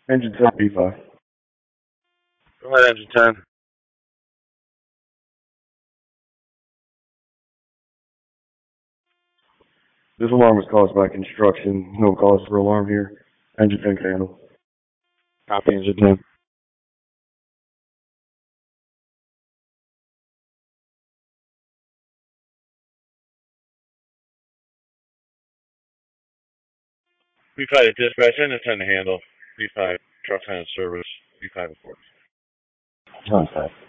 Engine 10 B5. Go ahead, engine 10. This alarm was caused by construction. No cause for alarm here. Engine 10 can handle. Copy, engine 10. B5 at dispatch, engine 10 to handle. B5, truck sign service. B5 report. Contact.